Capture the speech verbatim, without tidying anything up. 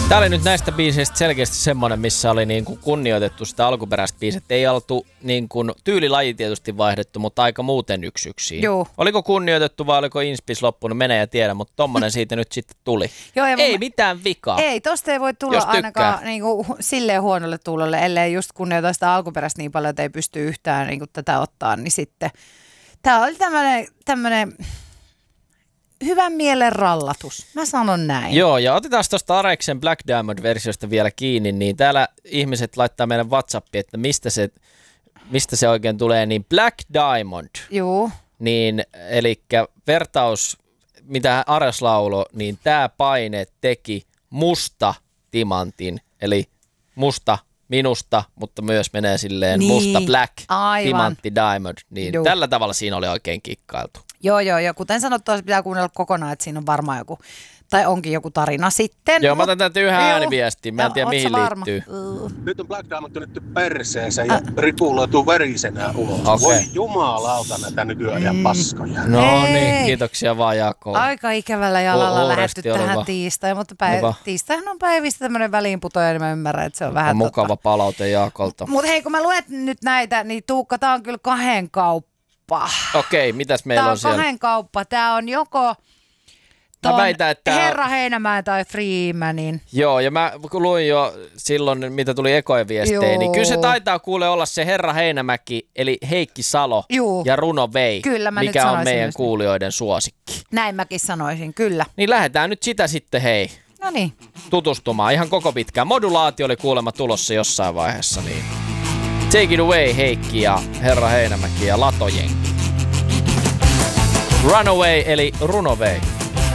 Tää oli nyt näistä biiseistä selkeästi semmonen, missä oli niin kuin kunnioitettu sitä alkuperäistä biisiä. Ei oltu niin kuin, tyylilaji tietysti vaihdettu, mutta aika muuten yksi-yksiin. Joo. Oliko kunnioitettu vai oliko inspis loppunut, menee ja tiedä, mutta tommonen siitä nyt sitten tuli. Joo, ei mun... mitään vikaa. Ei, tosta ei voi tulla ainakaan niin kuin, silleen huonolle tuulolle, ellei just kunnioita sitä alkuperäistä niin paljon, että ei pysty yhtään niin kuin, tätä ottaa, niin sitten tää oli tämmönen, tämmönen hyvän mielen rallatus. Mä sanon näin. Joo, ja otetaan tuosta Areksen Black Diamond-versiosta vielä kiinni, niin täällä ihmiset laittaa meidän WhatsAppiin, että mistä se, mistä se oikein tulee, niin Black Diamond. Joo. Niin, eli vertaus, mitä Ares lauloi, niin tämä paine teki musta timantin, eli musta minusta, mutta myös menee silleen niin, musta black, aivan. Timantti diamond, niin Juh. Tällä tavalla siinä oli oikein kikkailtu. Joo, joo, ja kuten sanottu, pitää kuunnella kokonaan, että siinä on varmaan joku, tai onkin joku tarina sitten. Joo, mä otan täältä yhden ääniviestin, mä en tiedä mihin liittyy. Uh. Nyt on Black Diamond työnnetty perseensä ja uh. ripuloituu verisenä ulos. Okay. Voi jumalauta näitä nykyajan mm. paskoja. No Hei. Niin, kiitoksia vaan Jaakko. Aika ikävällä jalalla lähdetty tähän tiistain, mutta päiv- tiistaihan on päivistä tämmöinen väliinputoja, niin mä ymmärrän, että se on vähän on mukava tota. Palaute Jaakolta. Mutta hei, kun mä luet nyt näitä, niin Tuukka, tää on kyllä kahden kauppa. Okei, mitäs meillä Tää on siellä? Tämä on kahden kauppa. Tää on joko ton väitän, että Herra Heinämäen tai Freemanin. Joo, ja mä luin jo silloin, mitä tuli ekojen viestejä, niin kyllä se taitaa kuule olla se Herra Heinämäki, eli Heikki Salo Juu. Ja Runo Vei, kyllä, mikä on meidän kuulijoiden suosikki. Näin mäkin sanoisin, kyllä. Niin lähdetään nyt sitä sitten, hei. Noniin. Tutustumaan ihan koko pitkään. Modulaatio oli kuulemma tulossa jossain vaiheessa, niin take it away Heikki ja Herra Heinämäki ja Latojenki. Runaway eli Runo Vei.